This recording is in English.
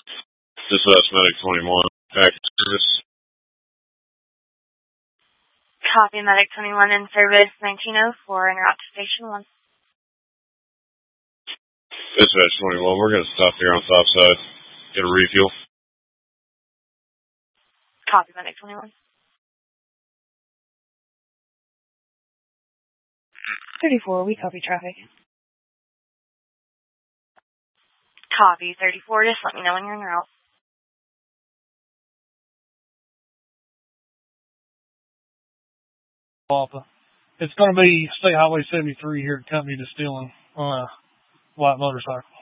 Dispatch Medic 21. Active service. Copy, Medic 21 in service 1904 en route to Station 1. Dispatch 21, we're going to stop here on top side. Get a refuel. Copy, Medic 21. 34, we copy traffic. Copy, 34, just let me know when you're en route. Alpha. It's going to be State Highway 73 here at Company Distilling on a white motorcycle.